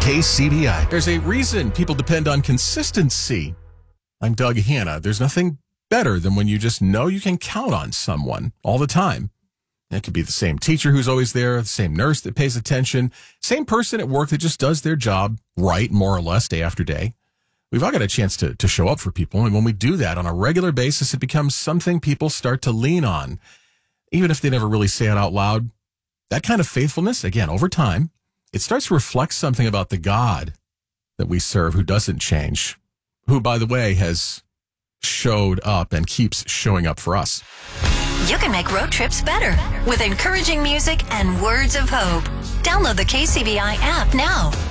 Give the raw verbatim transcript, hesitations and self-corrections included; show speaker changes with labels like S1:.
S1: K C B I.
S2: There's a reason people depend on consistency. I'm Doug Hanna. There's nothing better than when you just know you can count on someone all the time. It could be the same teacher who's always there, the same nurse that pays attention, same person at work that just does their job right, more or less, day after day. We've all got a chance to, to show up for people, and when we do that on a regular basis, it becomes something people start to lean on, even if they never really say it out loud. That kind of faithfulness, again, over time, it starts to reflect something about the God that we serve who doesn't change, who, by the way, has showed up and keeps showing up for us.
S3: You can make road trips better with encouraging music and words of hope. Download the K C B I app now.